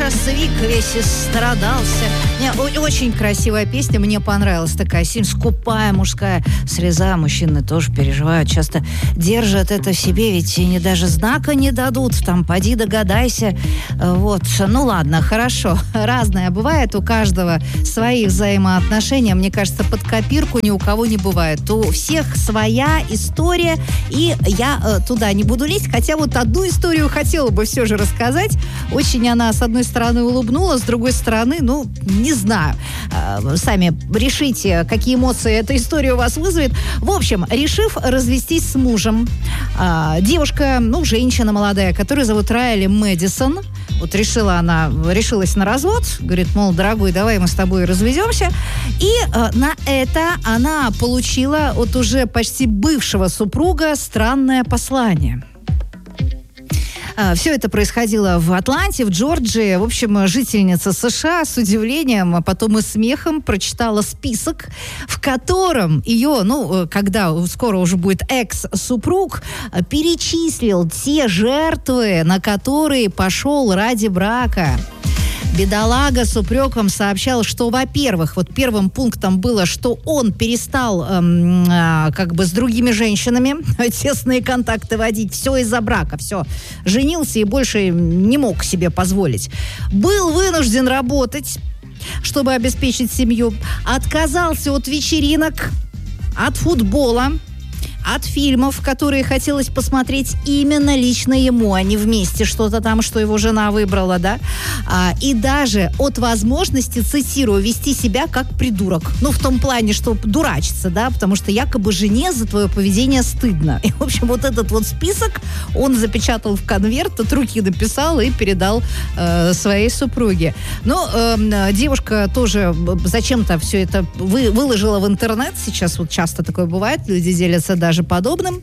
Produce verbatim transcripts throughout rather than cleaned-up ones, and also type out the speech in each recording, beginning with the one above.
свик, весь истрадался. Не, очень красивая песня, мне понравилась. Такая сильно скупая мужская слеза. Мужчины тоже переживают, часто держат это в себе, ведь и даже знака не дадут. Там, поди догадайся. Вот, ну ладно, хорошо. Разное бывает, у каждого свои взаимоотношения. Мне кажется, под копирку ни у кого не бывает. У всех своя история, и я э, туда не буду лезть, хотя вот одну историю хотела бы все же рассказать. Очень она, с одной стороны, улыбнула, с другой стороны, ну, не знаю. Э, сами решите, какие эмоции эта история у вас вызовет. В общем, решив развестись с мужем, э, девушка, ну, женщина молодая, которую зовут Райли Мэдисон, вот решила она, решилась на развод, говорит, мол, дорогой, давай мы с тобой разведемся. И э, на это она получила от уже почти бывшего супруга странное послание. Все это происходило в Атланте, в Джорджии. В общем, жительница США с удивлением, а потом и смехом прочитала список, в котором ее, ну, когда скоро уже будет экс-супруг, перечислил те жертвы, на которые пошел ради брака. Бедолага с упреком сообщал, что, во-первых, вот первым пунктом было, что он перестал эм, э, как бы с другими женщинами тесные контакты водить. Все из-за брака, все. Женился и больше не мог себе позволить. Был вынужден работать, чтобы обеспечить семью. Отказался от вечеринок, от футбола, от фильмов, которые хотелось посмотреть именно лично ему, а не вместе что-то там, что его жена выбрала, да, а, и даже от возможности, цитирую, вести себя как придурок. Ну, в том плане, что дурачиться, да, потому что якобы жене за твое поведение стыдно. И, в общем, вот этот вот список он запечатал в конверт, от руки написал и передал э, своей супруге. Но э, девушка тоже зачем-то все это вы, выложила в интернет. Сейчас вот часто такое бывает, люди делятся даже подобным.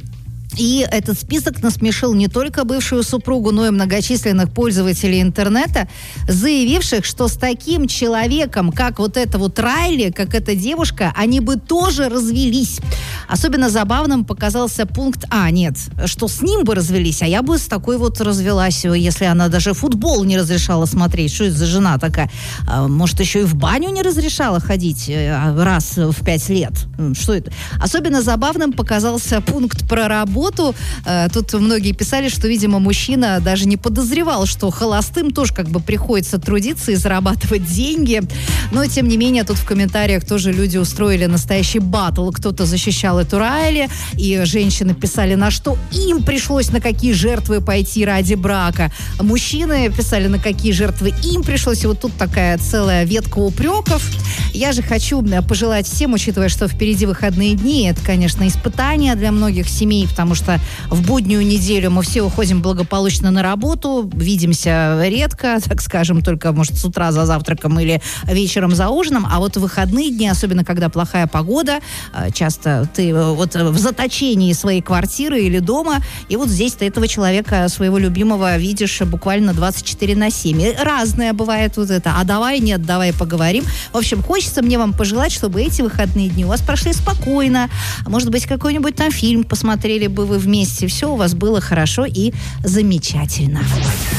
И этот список насмешил не только бывшую супругу, но и многочисленных пользователей интернета, заявивших, что с таким человеком, как вот эта вот Райли, как эта девушка, они бы тоже развелись. Особенно забавным показался пункт А. Нет, что с ним бы развелись, а я бы с такой вот развелась, если она даже футбол не разрешала смотреть. Что это за жена такая? Может, еще и в баню не разрешала ходить раз в пять лет? Что это? Особенно забавным показался пункт про работу. Тут многие писали, что, видимо, мужчина даже не подозревал, что холостым тоже как бы приходится трудиться и зарабатывать деньги. Но, тем не менее, тут в комментариях тоже люди устроили настоящий баттл. Кто-то защищал эту Райли, и женщины писали, на что им пришлось, на какие жертвы пойти ради брака. Мужчины писали, на какие жертвы им пришлось. И вот тут такая целая ветка упреков. Я же хочу пожелать всем, учитывая, что впереди выходные дни, это, конечно, испытание для многих семей, потому что в буднюю неделю мы все уходим благополучно на работу, видимся редко, так скажем, только, может, с утра за завтраком или вечером за ужином, а вот в выходные дни, особенно когда плохая погода, часто ты вот в заточении своей квартиры или дома, и вот здесь ты этого человека, своего любимого, видишь буквально двадцать четыре на семь. И разное бывает вот это. А давай, нет, давай поговорим. В общем, хочется мне вам пожелать, чтобы эти выходные дни у вас прошли спокойно. Может быть, какой-нибудь там фильм посмотрели бы вы вместе. Все у вас было хорошо и замечательно.